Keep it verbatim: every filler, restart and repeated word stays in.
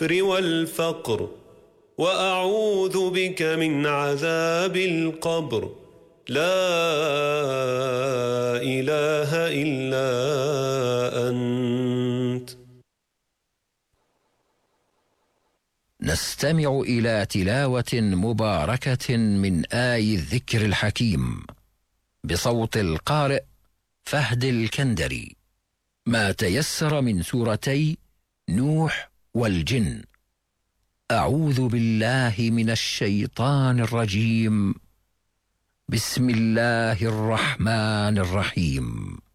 الكفر والفقر، وأعوذ بك من عذاب القبر. لا إله إلا أنت. نستمع إلى تلاوة مباركة من آي الذكر الحكيم بصوت القارئ فهد الكندري، ما تيسر من سورتي نوح والجن. أعوذ بالله من الشيطان الرجيم. بسم الله الرحمن الرحيم.